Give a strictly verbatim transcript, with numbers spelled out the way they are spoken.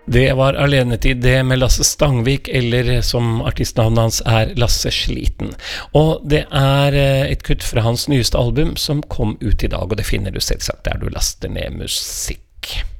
Det var Alenetid, det med Lasse Stangvik, eller som artistnavnet hans er Lasse Sliten. Og det er et kutt fra hans nyeste album som kom ut i dag, og det finner du selvsagt der du laster ned musikk.